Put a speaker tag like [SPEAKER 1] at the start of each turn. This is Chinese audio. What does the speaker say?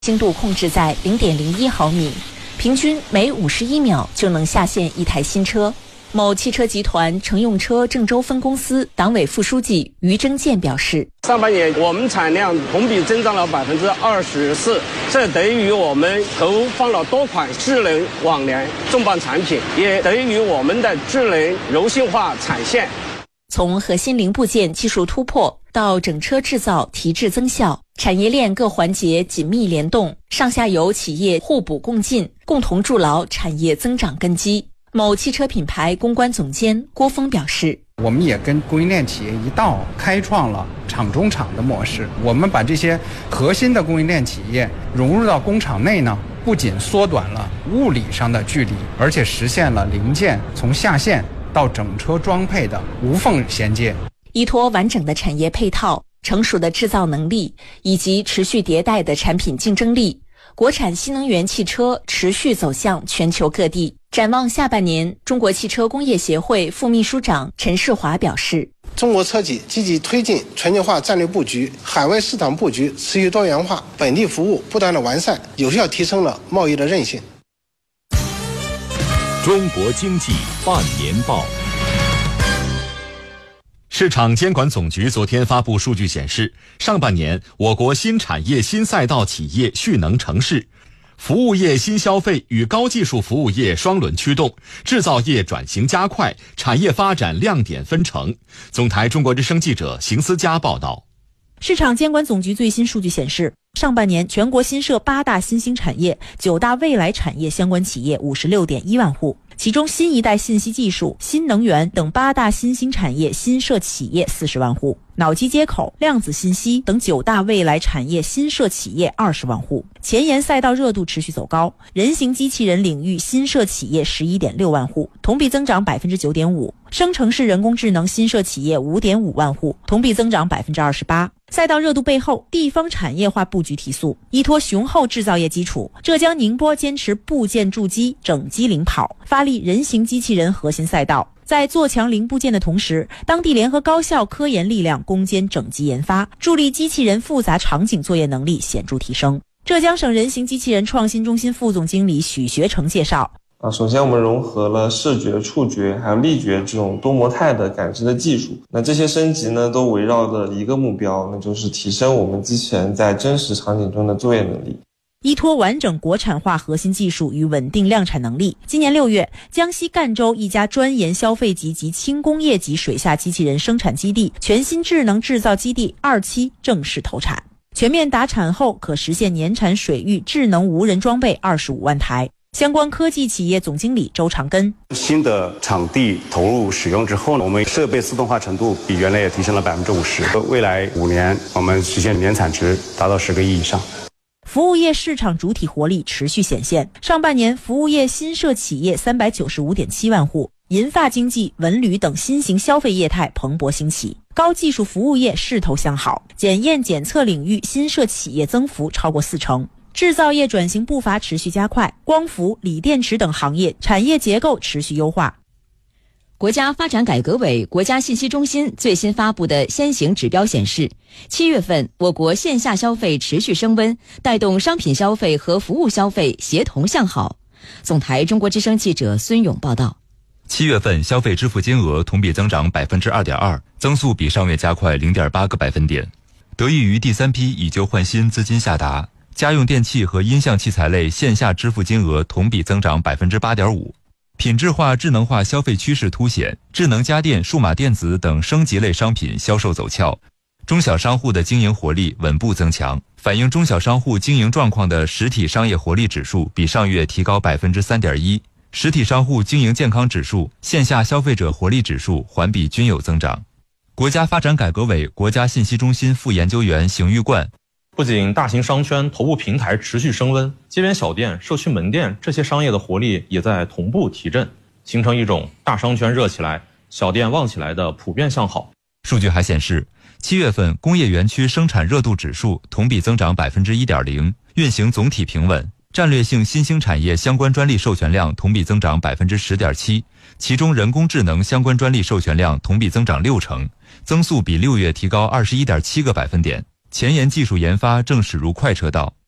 [SPEAKER 1] 精度控制在0.01毫米，平均每51秒就能下线一台新车。某汽车集团乘用车郑州分公司党委副书记于征建表示，
[SPEAKER 2] 上半年我们产量同比增长了24%，这得益于我们投放了多款智能网联重磅产品，也得益于我们的智能柔性化产线。
[SPEAKER 1] 从核心零部件技术突破到整车制造提质增效，产业链各环节紧密联动，上下游企业互补共进，共同筑牢产业增长根基。某汽车品牌公关总监郭峰表示，
[SPEAKER 3] 我们也跟供应链企业一道开创了厂中厂的模式，我们把这些核心的供应链企业融入到工厂内呢，不仅缩短了物理上的距离，而且实现了零件从下线到整车装配的无缝衔接。
[SPEAKER 1] 依托完整的产业配套、成熟的制造能力以及持续迭代的产品竞争力，国产新能源汽车持续走向全球各地。展望下半年，中国汽车工业协会副秘书长陈世华表示，
[SPEAKER 4] 中国车企积极推进全球化战略布局，海外市场布局持续多元化，本地服务不断的完善，有效提升了贸易的韧性。
[SPEAKER 5] 中国经济半年报。市场监管总局昨天发布数据显示，上半年我国新产业新赛道企业蓄能成市，服务业新消费与高技术服务业双轮驱动，制造业转型加快，产业发展亮点纷呈。总台中国之声记者邢思佳报道。
[SPEAKER 6] 市场监管总局最新数据显示，上半年全国新设8大新兴产业、9大未来产业相关企业 56.1 万户，其中新一代信息技术、新能源等8大新兴产业新设企业40万户，脑机接口、量子信息等9大未来产业新设企业20万户。前沿赛道热度持续走高，人形机器人领域新设企业 11.6 万户，同比增长 9.5%， 生成式人工智能新设企业 5.5 万户，同比增长 28%。赛道热度背后，地方产业化布局提速，依托雄厚制造业基础，浙江宁波坚持部件筑基、整机领跑，发力人形机器人核心赛道。在做强零部件的同时，当地联合高校科研力量攻坚整机研发，助力机器人复杂场景作业能力显著提升。浙江省人形机器人创新中心副总经理许学成介绍，
[SPEAKER 7] 首先我们融合了视觉、触觉还有力觉这种多模态的感知的技术，那这些升级呢都围绕着一个目标，那就是提升我们机器人在真实场景中的作业能力。
[SPEAKER 6] 依托完整国产化核心技术与稳定量产能力，今年6月，江西赣州一家专研消费级及轻工业级水下机器人生产基地全新智能制造基地2期正式投产，全面达产后可实现年产水域智能无人装备25万台。相关科技企业总经理周长根，
[SPEAKER 8] 新的场地投入使用之后呢，我们设备自动化程度比原来也提升了50%，未来5年我们实现年产值达到10个亿以上。
[SPEAKER 6] 服务业市场主体活力持续显现，上半年服务业新设企业 395.7 万户，银发经济、文旅等新型消费业态蓬勃兴起，高技术服务业势头向好，检验检测领域新设企业增幅超过40%。制造业转型步伐持续加快，光伏、锂电池等行业产业结构持续优化。
[SPEAKER 9] 国家发展改革委、国家信息中心最新发布的先行指标显示，7月份我国线下消费持续升温，带动商品消费和服务消费协同向好。总台中国之声记者孙勇报道。
[SPEAKER 10] 7月份消费支付金额同比增长 2.2%， 增速比上月加快 0.8个百分点。得益于第3批以旧换新资金下达，家用电器和音像器材类线下支付金额同比增长 8.5%。品质化、智能化消费趋势凸显，智能家电、数码电子等升级类商品销售走俏。中小商户的经营活力稳步增强，反映中小商户经营状况的实体商业活力指数比上月提高 3.1%， 实体商户经营健康指数、线下消费者活力指数环比均有增长。国家发展改革委国家信息中心副研究员邢玉冠，
[SPEAKER 11] 不仅大型商圈头部平台持续升温，街边小店、社区门店这些商业的活力也在同步提振，形成一种大商圈热起来、小店旺起来的普遍向好。
[SPEAKER 10] 数据还显示，7月份工业园区生产热度指数同比增长 1.0%， 运行总体平稳。战略性新兴产业相关专利授权量同比增长 10.7%， 其中人工智能相关专利授权量同比增长60%，增速比6月提高 21.7个百分点。前沿技术研发正驶入快车道。